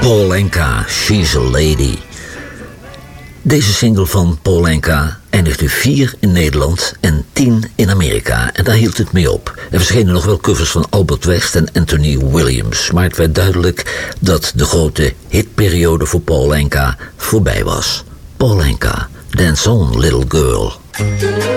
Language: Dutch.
Paul Anka, She's a Lady. Deze single van Paul Anka eindigde 4 in Nederland en 10 in Amerika. En daar hield het mee op. Er verschenen nog wel covers van Albert West en Anthony Williams. Maar het werd duidelijk dat de grote hitperiode voor Paul Anka voorbij was. Paul Anka, Dance On Little Girl.